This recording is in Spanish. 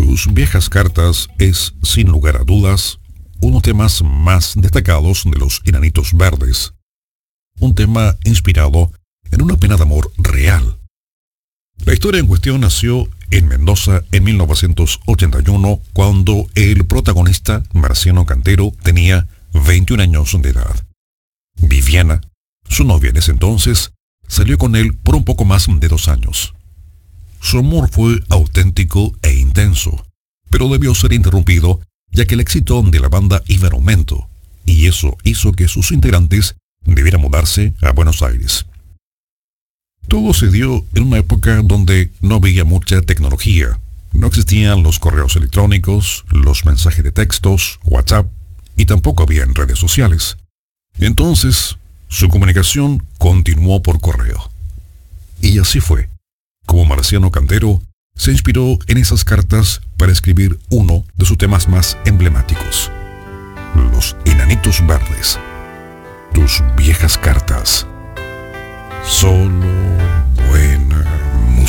Tus viejas cartas es, sin lugar a dudas, uno de los temas más destacados de los Enanitos Verdes. Un tema inspirado en una pena de amor real. La historia en cuestión nació en Mendoza en 1981, cuando el protagonista, Marciano Cantero, tenía 21 años de edad. Viviana, su novia en ese entonces, salió con él por un poco más de 2 años. Su amor fue auténtico e intenso, pero debió ser interrumpido ya que el éxito de la banda iba en aumento, y eso hizo que sus integrantes debieran mudarse a Buenos Aires. Todo se dio en una época donde no había mucha tecnología. No existían los correos electrónicos, los mensajes de textos, WhatsApp, y tampoco había redes sociales. Entonces, su comunicación continuó por correo. Y así fue como Marciano Cantero se inspiró en esas cartas para escribir uno de sus temas más emblemáticos: Los Enanitos Verdes. Tus viejas cartas.